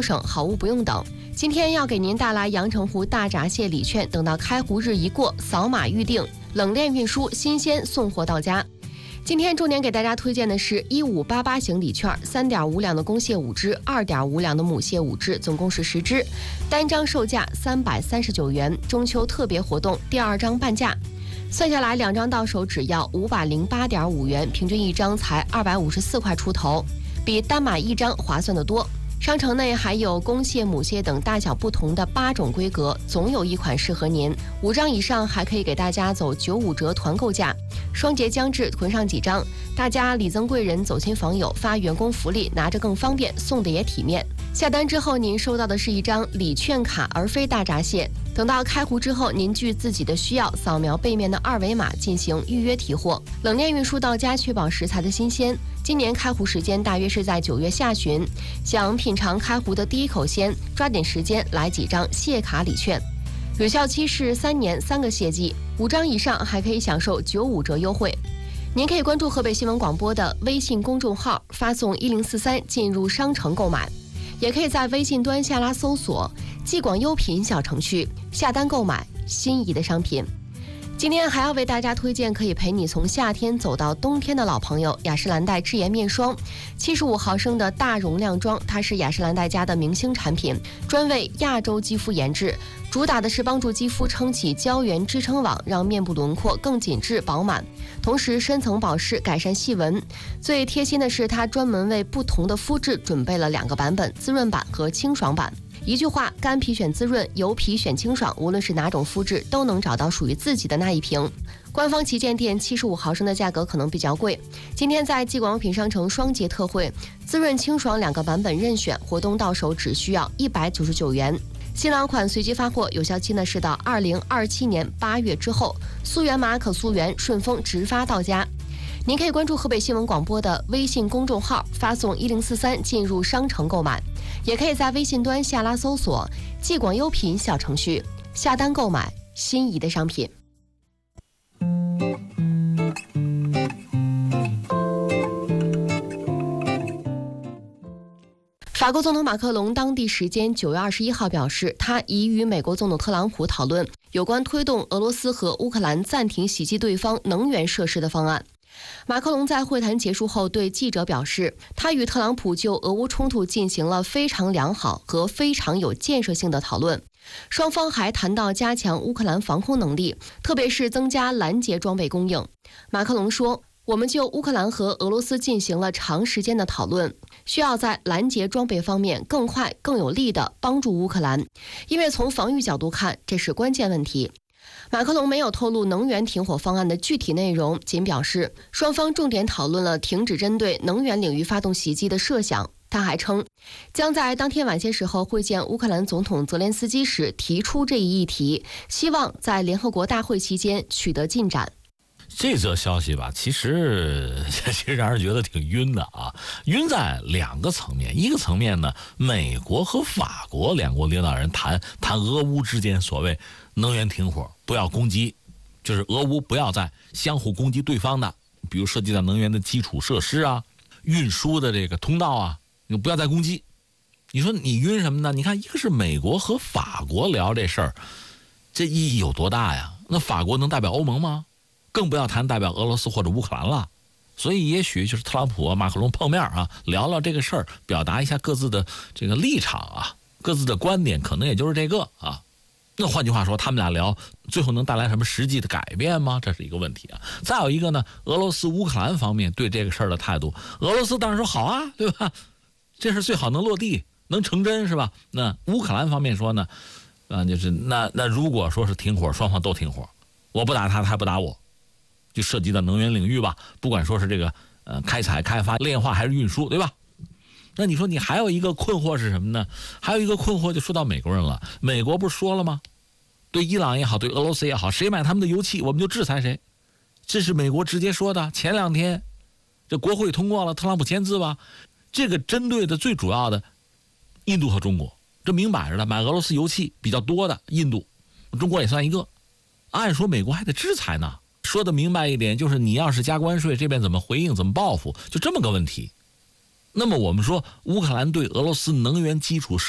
省，好物不用等。今天要给您带来阳澄湖大闸蟹礼券，等到开湖日一过，扫码预定，冷链运输，新鲜送货到家。今天重点给大家推荐的是1588型礼券，3.5两的公蟹5只，2.5两的母蟹5只，总共是10只，单张售价339元。中秋特别活动，第2张半价，算下来2张到手只要508.5元，平均1张才254块出头，比单买1张划算得多。商城内还有公蟹、母蟹等大小不同的8种规格，总有一款适合您。5张以上还可以给大家走95折团购价。双节将至，囤上几张，大家礼赠贵人，走亲访友，发员工福利，拿着更方便，送的也体面。下单之后，您收到的是一张礼券卡，而非大闸蟹。等到开湖之后，您据自己的需要扫描背面的2维码进行预约提货，冷链运输到家，确保食材的新鲜。今年开湖时间大约是在9月下旬，想品尝开湖的第一口鲜，抓紧时间来几张蟹卡礼券，有效期是3年3个蟹季，5张以上还可以享受95折优惠。您可以关注河北新闻广播的微信公众号，发送1043进入商城购买，也可以在微信端下拉搜索济广优品小程序下单购买心仪的商品。今天还要为大家推荐可以陪你从夏天走到冬天的老朋友雅诗兰黛智颜面霜，75毫升的大容量装，它是雅诗兰黛家的明星产品，专为亚洲肌肤研制，主打的是帮助肌肤撑起胶原支撑网，让面部轮廓更紧致饱满，同时深层保湿，改善细纹。最贴心的是，它专门为不同的肤质准备了2个版本，滋润版和清爽版。一句话，干皮选滋润，油皮选清爽，无论是哪种肤质，都能找到属于自己的那一瓶。官方旗舰店75毫升的价格可能比较贵，今天在济广优品商城双节特惠，滋润清爽2个版本任选，活动到手只需要199元。新郎款随机发货，有效期呢是到2027年8月之后，溯源码可溯源，顺丰直发到家。您可以关注河北新闻广播的微信公众号，发送1043进入商城购买，也可以在微信端下拉搜索济广优品小程序下单购买心仪的商品。法国总统马克龙当地时间9月21号表示，他已与美国总统特朗普讨论有关推动俄罗斯和乌克兰暂停袭击对方能源设施的方案。马克龙在会谈结束后对记者表示，他与特朗普就俄乌冲突进行了非常良好和非常有建设性的讨论，双方还谈到加强乌克兰防空能力，特别是增加拦截装备供应。马克龙说，我们就乌克兰和俄罗斯进行了长时间的讨论，需要在拦截装备方面更快更有力地帮助乌克兰，因为从防御角度看，这是关键问题。马克龙没有透露能源停火方案的具体内容，仅表示双方重点讨论了停止针对能源领域发动袭击的设想。他还称，将在当天晚些时候会见乌克兰总统泽连斯基时提出这一议题，希望在联合国大会期间取得进展。 这则消息吧，其实让人觉得挺晕的啊，晕在2个层面。一个层面呢，美国和法国2国领导人谈俄乌之间所谓能源停火，不要攻击，就是俄乌不要再相互攻击对方的，比如涉及到能源的基础设施啊、运输的这个通道啊，你不要再攻击。你说你晕什么呢？你看，一个是美国和法国聊这事儿，这意义有多大呀？那法国能代表欧盟吗？更不要谈代表俄罗斯或者乌克兰了。所以也许就是特朗普马克龙碰面啊，聊聊这个事儿，表达一下各自的这个立场啊，各自的观点，可能也就是这个啊。那换句话说，他们俩聊最后能带来什么实际的改变吗？这是一个问题啊。再有一个呢，俄罗斯乌克兰方面对这个事儿的态度，俄罗斯当然说好啊，对吧？这事最好能落地，能成真，是吧？那乌克兰方面说呢，就是那如果说是停火，双方都停火，我不打他，他不打我，就涉及到能源领域吧，不管说是这个开采、开发、炼化还是运输，对吧？那你说你还有一个困惑是什么呢？还有一个困惑就说到美国人了。美国不是说了吗？对伊朗也好，对俄罗斯也好，谁买他们的油气，我们就制裁谁。这是美国直接说的。前2天这国会通过了，特朗普签字吧。这个针对的最主要的印度和中国，这明摆着的，买俄罗斯油气比较多的印度，中国也算一个。按说美国还得制裁呢。说的明白一点，就是你要是加关税，这边怎么回应，怎么报复，就这么个问题。那么我们说乌克兰对俄罗斯能源基础设